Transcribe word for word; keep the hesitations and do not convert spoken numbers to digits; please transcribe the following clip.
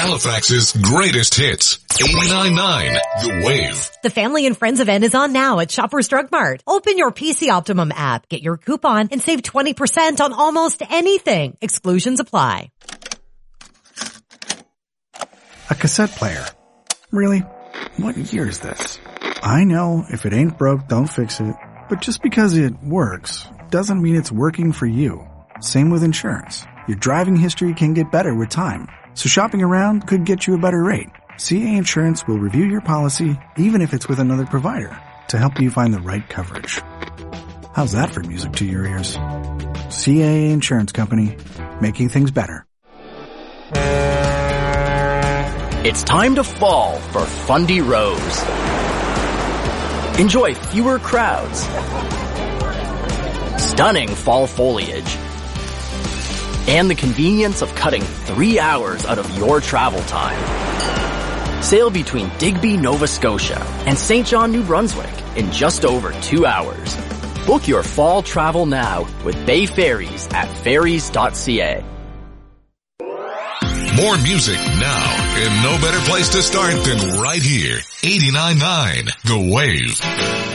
Halifax's greatest hits. eighty-nine point nine The Wave. The Family and Friends event is on now at Shoppers Drug Mart. Open your P C Optimum app, get your coupon, and save twenty percent on almost anything. Exclusions apply. A cassette player. Really? What year is this? I know, if it ain't broke, don't fix it. But just because it works doesn't mean it's working for you. Same with insurance. Your driving history can get better with time. So shopping around could get you a better rate. C A Insurance will review your policy, even if it's with another provider, to help you find the right coverage. How's that for music to your ears? C A A Insurance Company, making things better. It's time to fall for Fundy Rose. Enjoy fewer crowds, stunning fall foliage, and the convenience of cutting three hours out of your travel time. Sail between Digby, Nova Scotia and Saint John, New Brunswick in just over two hours. Book your fall travel now with Bay Ferries at ferries dot c a. More music now, and no better place to start than right here. eighty-nine point nine The Wave.